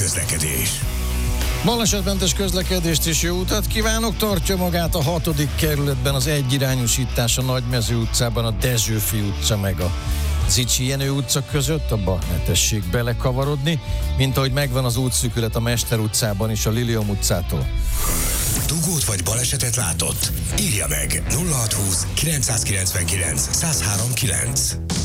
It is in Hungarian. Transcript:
közlekedés. Balesetmentes közlekedést és jó utat kívánok! Tartja magát a 6. kerületben az egyirányosítás a Nagymező utcában, a Dezsőfi utca meg a Zichy Jenő utca között, abba ne tessék belekavarodni, mint ahogy megvan az útszűkület a Mester utcában is a Lilium utcától. Dugót vagy balesetet látott? Írja meg 0620 999 1039.